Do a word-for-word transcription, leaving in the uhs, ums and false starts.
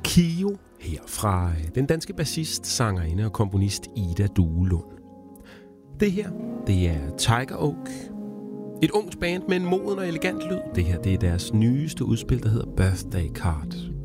Kio her fra den danske bassist, sangerinde og komponist Ida Duelund. Det her, det er Tiger Oak. Et ungt band med en moden og elegant lyd. Det her, det er deres nyeste udspil, der hedder Birthday Card.